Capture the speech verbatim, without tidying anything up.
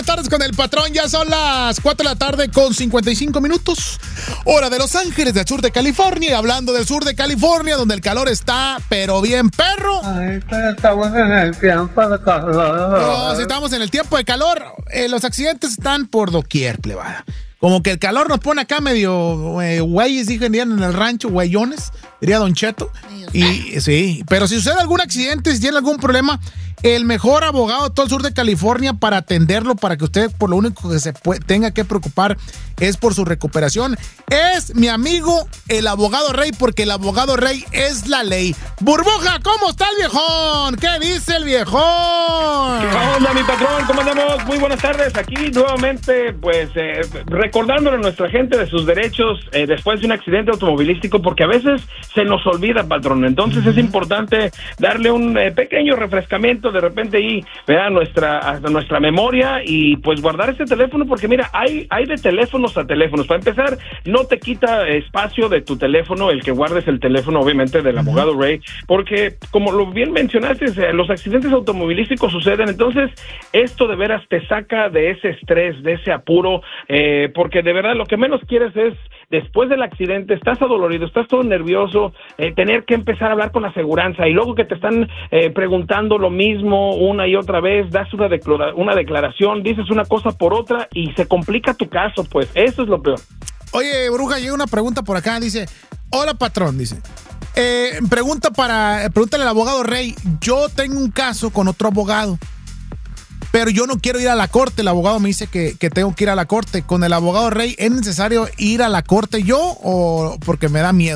tardes con el patrón. Ya son las cuatro de la tarde con cincuenta y cinco minutos. Hora de Los Ángeles, del sur de California. Y hablando del sur de California, donde el calor está, pero bien perro. Ay, estamos en el tiempo de calor. No, si estamos en el tiempo de calor, eh, los accidentes están por doquier, plebada. Como que el calor nos pone acá medio eh, güeyes, dirían en el rancho, güeyones, diría Don Cheto. Y sí, pero si sucede algún accidente, si tiene algún problema, el mejor abogado de todo el sur de California para atenderlo, para que usted por lo único que se puede, tenga que preocupar es por su recuperación, es mi amigo el abogado Rey, porque el abogado Rey es la ley. Burbuja, ¿cómo está el viejón? ¿Qué dice el viejón? ¿Qué onda, mi patrón? ¿Cómo andamos? Muy buenas tardes. Aquí nuevamente, pues, eh, recordándole a nuestra gente de sus derechos eh, después de un accidente automovilístico, porque a veces se nos olvida, patrón. Entonces uh-huh. es importante darle un eh, pequeño refrescamiento de repente ahí, ¿verdad? Nuestra, a nuestra memoria y pues guardar ese teléfono, porque mira, hay, hay de teléfonos a teléfonos. Para empezar, no te quita espacio de tu teléfono el que guardes el teléfono, obviamente, del uh-huh. abogado Ray, porque como lo bien mencionaste, los accidentes automovilísticos suceden. Entonces, esto de veras te saca de ese estrés, de ese apuro, eh, porque de verdad lo que menos quieres es, después del accidente, estás adolorido, estás todo nervioso, eh, tener que empezar a hablar con la aseguranza y luego que te están eh, preguntando lo mismo una y otra vez, das una, declara- una declaración, dices una cosa por otra y se complica tu caso, pues eso es lo peor. Oye, Bruja, llega una pregunta por acá, dice, hola patrón, dice, eh, pregunta para, pregúntale al abogado Rey, yo tengo un caso con otro abogado, pero yo no quiero ir a la corte. El abogado me dice que, que tengo que ir a la corte. Con el abogado Rey, ¿es necesario ir a la corte yo o porque me da miedo?